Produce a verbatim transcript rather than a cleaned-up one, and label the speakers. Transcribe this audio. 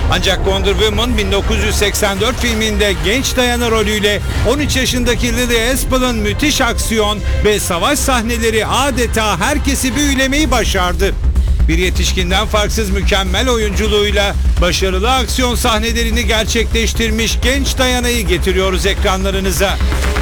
Speaker 1: Ancak Wonder Woman bin dokuz yüz seksen dört filminde genç Diana rolüyle on üç yaşındaki Lily Espel'ın müthiş aksiyon ve savaş sahneleri adeta herkesi büyülemeyi başardı. Bir yetişkinden farksız mükemmel oyunculuğuyla başarılı aksiyon sahnelerini gerçekleştirmiş genç Diana'yı getiriyoruz ekranlarınıza.